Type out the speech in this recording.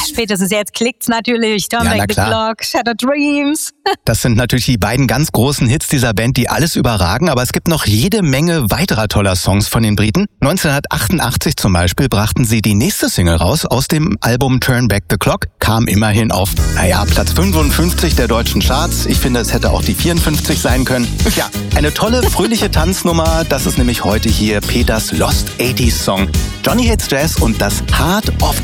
spätestens jetzt klickt's natürlich. Turn Back the Clock, Shattered Dreams. Das sind natürlich die beiden ganz großen Hits dieser Band, die alles überragen. Aber es gibt noch jede Menge weiterer toller Songs von den Briten. 1988 zum Beispiel brachten sie die nächste Single raus aus dem Album Turn Back the Clock. Kam immerhin auf, Platz 55 der deutschen Charts. Ich finde, es hätte auch die 54 sein können. Ja, eine tolle, fröhliche Tanznummer. Das ist nämlich heute hier Peters Lost 80s Song. Johnny Hates Jazz und das Heart of